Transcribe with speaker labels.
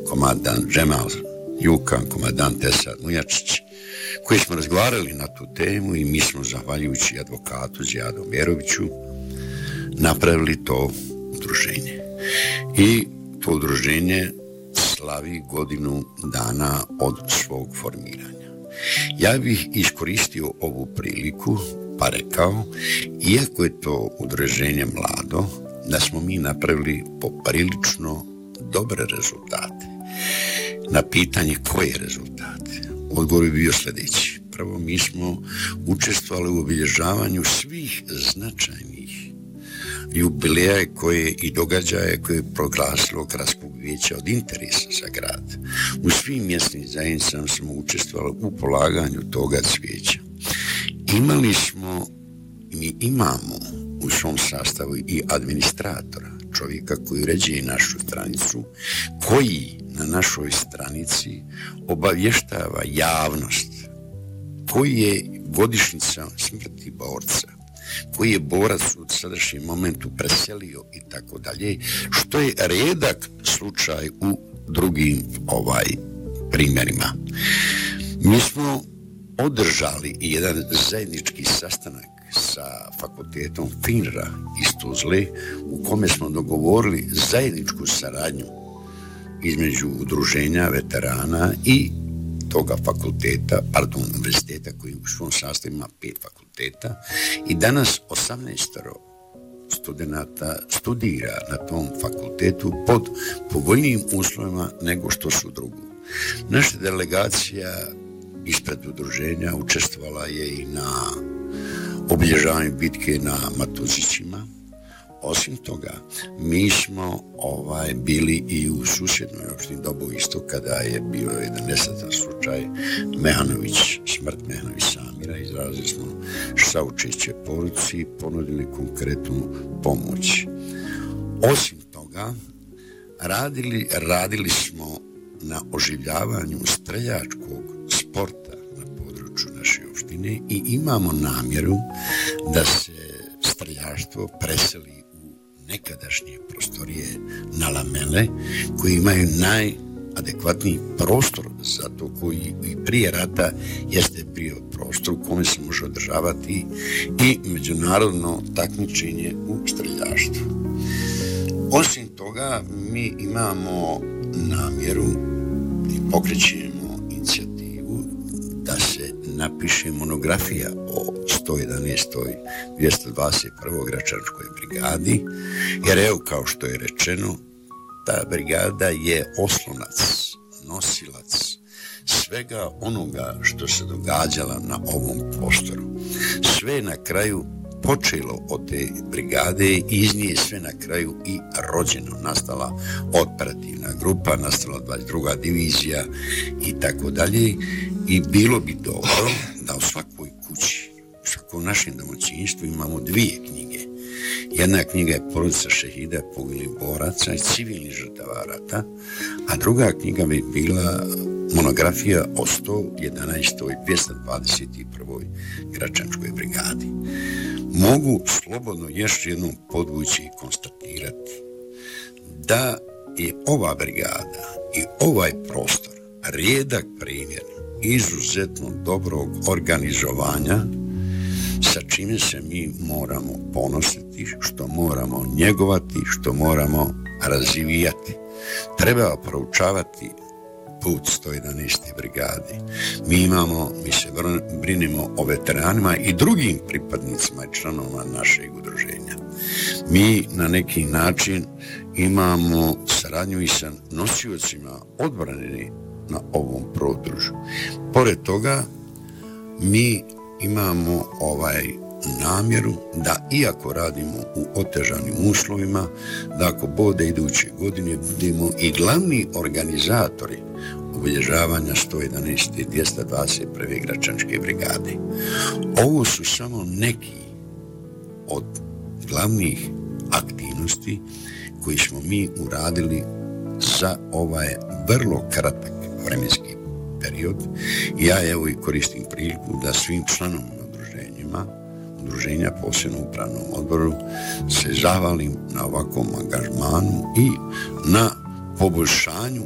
Speaker 1: komandant Džemal Jukan, komandant Esad Mujačić, koji smo razgovarali na tu temu i mi smo, zahvaljujući advokatu Zijadu Meroviću, napravili to udruženje. I to udruženje slavi godinu dana od svog formiranja. Ja bih iskoristio ovu priliku pa rekao, iako je to udruženje mlado, da smo mi napravili poprilično dobre rezultate. Na pitanje koje rezultate? Odgovor je bio sljedeći. Prvo, mi smo učestvovali u obilježavanju svih značajnih jubileja i događaje koje je proglasilo Gradskog vijeća od interesa za grad. U svim mjesnim zajednicama smo učestvovali u polaganju toga cvijeća. Mi imamo u svom sastavu i administratora, čovjeka koji uređuje našu stranicu, koji na našoj stranici obavještava javnost, koji je godišnjica smrti borca, koji je borac u sadašnjem momentu preselio i tako dalje, što je rijedak slučaj u drugim primjerima. Mi smo održali jedan zajednički sastanak sa fakultetom FINRA iz Tuzle, u kome smo dogovorili zajedničku saradnju između udruženja veterana i toga univerziteta koji u svom sastavu ima 5 fakulteta i danas 18 studenata studira na tom fakultetu pod povoljnijim uslovima nego što su drugi. Naša delegacija ispred udruženja učestvovala je i na obilježavanju bitke na Matozićima. Osim toga, mi smo bili i u susjednoj opštini Dobovo Istok kada je bio jedan nesretan slučaj smrt Mehanović Samira. Izrazili smo saučešće porodici i ponudili konkretnu pomoć. Osim toga, radili smo na oživljavanju streljačkog sporta na području naše opštine i imamo namjeru da se streljaštvo preseli u nekadašnje prostorije na Lamele, koji imaju najadekvatniji prostor za to, koji i prije rata jeste bio prostor u kome se može održavati i međunarodno takmičenje u streljaštvu. Osim toga, mi imamo namjeru i pokrećemo inicijativu da se napiše monografija o 111. 221. Gračanskoj brigadi, jer evo, kao što je rečeno, ta brigada je oslonac, nosilac svega onoga što se događalo na ovom prostoru. Sve na kraju počelo od te brigade i iz nje sve na kraju i rođeno. Nastala operativna grupa, nastala 22. divizija i tako dalje. I bilo bi dobro da u svakoj kući, u svakom našem domaćinstvu imamo 2 knjige. Jedna knjiga je Porodica šehida, poginulih boraca i civilnih žrtava rata, a druga knjiga bi bila monografija o 111. 221. Gračanskoj brigadi. Mogu slobodno još jednom podvući i konstatirati da je ova brigada i ovaj prostor rijedak primjer izuzetno dobrog organizovanja, sa čime se mi moramo ponositi, što moramo njegovati, što moramo razvijati. Treba proučavati put 111. brigade. Mi se brinemo o veteranima i drugim pripadnicima i članovima našeg udruženja. Mi na neki način imamo saradnju i sa nosiocima odbrane na ovom području. Pored toga, mi imamo namjeru da, iako radimo u otežanim uslovima, da ako bude iduće godine budemo i glavni organizatori obilježavanja 111. 221. Gračanske brigade. Ovo su samo neki od glavnih aktivnosti koji smo mi uradili za ovaj vrlo kratak vremenski period. Ja evo i koristim priliku da svim članovima udruženja, posebno upravnom odboru, se zahvalim na ovakvom angažmanu i na poboljšanju